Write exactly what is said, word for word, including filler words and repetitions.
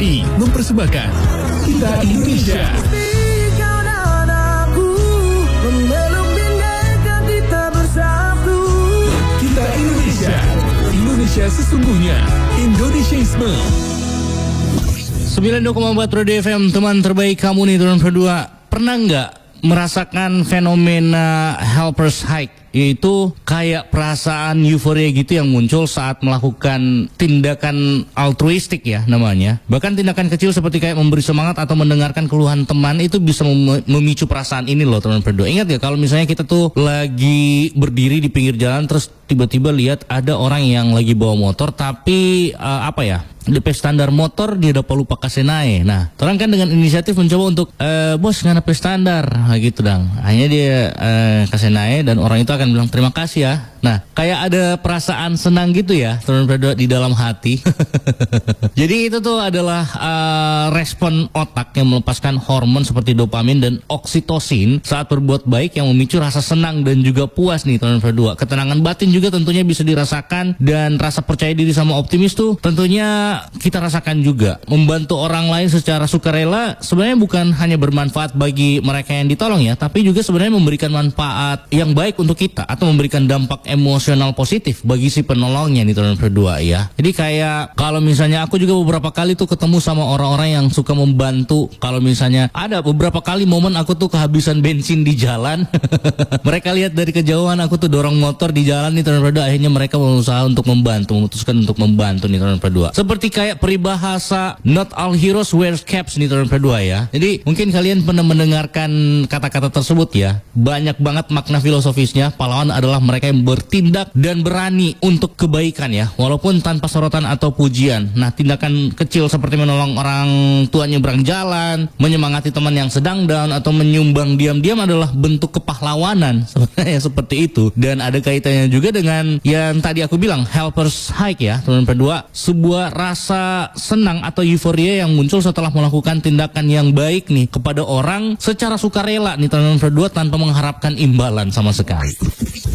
I mempersembahkan Kita Indonesia. Kita Indonesia. Indonesia sesungguhnya. Indonesiaisme. sembilan puluh dua koma empat Radio F M, teman terbaik kamu nih, turun berdua. Pernah nggak merasakan fenomena helpers hike? Yaitu kayak perasaan euforia gitu yang muncul saat melakukan tindakan altruistik ya namanya. Bahkan tindakan kecil seperti kayak memberi semangat atau mendengarkan keluhan teman itu bisa mem memicu perasaan ini loh teman berdua. Ingat ya kalau misalnya kita tuh lagi berdiri di pinggir jalan terus tiba-tiba lihat ada orang yang lagi bawa motor tapi uh, apa ya, D P standar motor dia udah lupa kasih naik. Nah, orang kan dengan inisiatif mencoba untuk e, bos nggak D P standar, nah, gitu dong. Hanya dia uh, kasih naik dan orang itu akan bilang terima kasih ya. Nah, kayak ada perasaan senang gitu ya, teman berdua di dalam hati. Jadi itu tuh adalah uh, respon otak yang melepaskan hormon seperti dopamin dan oksitosin saat berbuat baik yang memicu rasa senang dan juga puas nih teman berdua. Ketenangan batin juga tentunya bisa dirasakan dan rasa percaya diri sama optimis tuh tentunya kita rasakan juga. Membantu orang lain secara sukarela sebenarnya bukan hanya bermanfaat bagi mereka yang ditolong ya, tapi juga sebenarnya memberikan manfaat yang baik untuk kita atau memberikan dampak emosional positif bagi si penolongnya nih teman berdua ya. Jadi kayak kalau misalnya aku juga beberapa kali tuh ketemu sama orang-orang yang suka membantu. Kalau misalnya ada beberapa kali momen aku tuh kehabisan bensin di jalan. Mereka lihat dari kejauhan aku tuh dorong motor di jalan nih teman berdua, akhirnya mereka berusaha untuk membantu, memutuskan untuk membantu nih teman berdua. Seperti kayak peribahasa not all heroes wear caps nih teman berdua ya. Jadi mungkin kalian pernah mendengarkan kata-kata tersebut ya. Banyak banget makna filosofisnya. Pahlawan adalah mereka yang bertindak dan berani untuk kebaikan ya, walaupun tanpa sorotan atau pujian. Nah, tindakan kecil seperti menolong orang tua nyebrang jalan, menyemangati teman yang sedang down, atau menyumbang diam-diam adalah bentuk kepahlawanan sebenarnya seperti itu. Dan ada kaitannya juga dengan yang tadi aku bilang helpers hike ya teman berdua, sebuah rasa senang atau euforia yang muncul setelah melakukan tindakan yang baik nih kepada orang secara sukarela nih teman berdua tanpa mengharapkan imbalan sama sekali.